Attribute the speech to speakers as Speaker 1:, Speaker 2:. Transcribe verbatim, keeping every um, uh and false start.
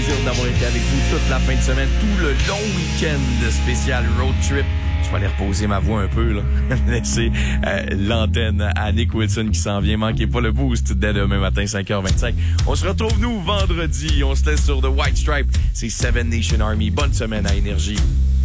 Speaker 1: plaisir d'avoir été avec vous toute la fin de semaine, tout le long week-end spécial road trip. Je vais aller reposer ma voix un peu, là. Laisser euh, l'antenne à Nick Wilson qui s'en vient. Manquez pas le boost dès demain matin, cinq heures vingt-cinq. On se retrouve, nous, vendredi. On se laisse sur The White Stripe. C'est Seven Nation Army. Bonne semaine à Énergie.